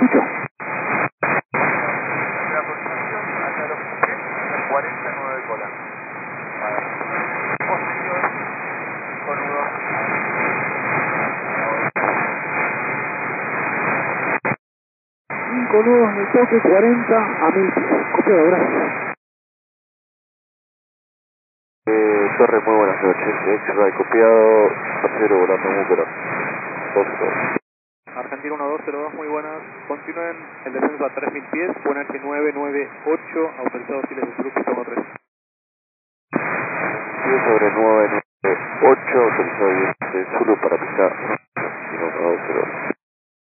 escucho. La aproximación hacia los pies, hacia 49 de cola. Posterior, con nudos. 5 nudos en el toque, 40 a 1000 pies. Copiado, gracias. Torre, muy buenas noches. X-Ray copiado, pasero volando Múcora. 2-2. Argentina 1202, muy buenas. Continúen el descenso a 3000 pies, ponerse 998, autorizados Siles de Zulu, pista 13. 10 sobre 998, autorizado de Zulu para pista 1-2-0.